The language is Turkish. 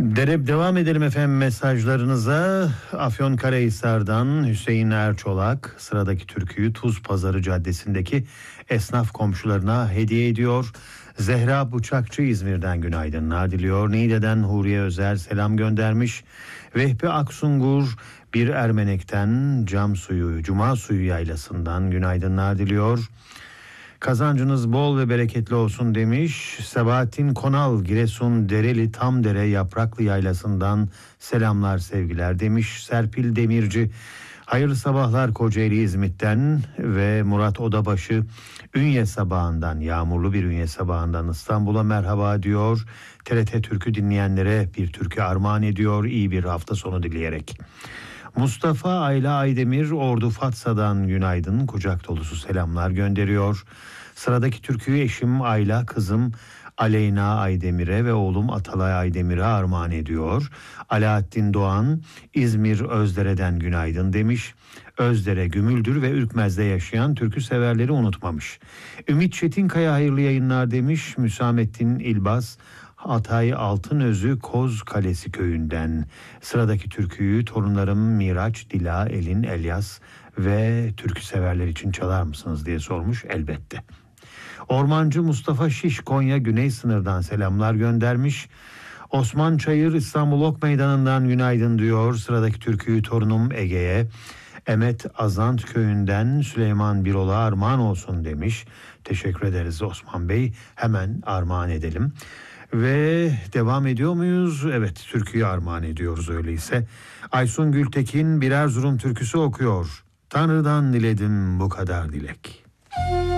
Devam edelim efendim mesajlarınıza. Afyonkarahisar'dan Hüseyin Erçolak sıradaki türküyü Tuzpazarı Caddesi'ndeki esnaf komşularına hediye ediyor. Zehra Bıçakçı İzmir'den günaydınlar diliyor. Niğde'den Huriye Özer selam göndermiş. Vehbi Aksungur bir Ermenek'ten Cuma Suyu Yaylası'ndan günaydınlar diliyor. Kazancınız bol ve bereketli olsun demiş. Sebahattin Konal Giresun Dereli Tamdere Yapraklı Yaylası'ndan selamlar sevgiler demiş. Serpil Demirci hayırlı sabahlar Kocaeli İzmit'ten ve Murat Odabaşı Ünye sabahından, yağmurlu bir Ünye sabahından İstanbul'a merhaba diyor. TRT Türkü dinleyenlere bir türkü armağan ediyor, iyi bir hafta sonu dileyerek. Mustafa Ayla Aydemir Ordu Fatsa'dan günaydın, kucak dolusu selamlar gönderiyor. Sıradaki türküyü eşim Ayla, kızım Aleyna Aydemir'e ve oğlum Atalay Aydemir'e armağan ediyor. Alaaddin Doğan İzmir Özdere'den günaydın demiş. Özdere, Gümüldür ve Ürkmez'de yaşayan türkü severleri unutmamış. Ümit Çetinkaya hayırlı yayınlar demiş. Müsamettin İlbaz Hatay Altınözü Koz Kalesi köyünden. Sıradaki türküyü torunlarım Miraç, Dila, Elin, Elyas ve türkü severler için çalar mısınız diye sormuş, elbette. Ormancı Mustafa Şiş Konya Güney Sınır'dan selamlar göndermiş. Osman Çayır İstanbul Ok Meydanı'ndan günaydın diyor. Sıradaki türküyü torunum Ege'ye, Emet Azant köyünden Süleyman Birol'a armağan olsun demiş. Teşekkür ederiz Osman Bey. Hemen armağan edelim. Ve devam ediyor muyuz? Evet, türküyü armağan ediyoruz öyleyse. Aysun Gültekin bir Erzurum türküsü okuyor. Tanrı'dan diledim bu kadar dilek.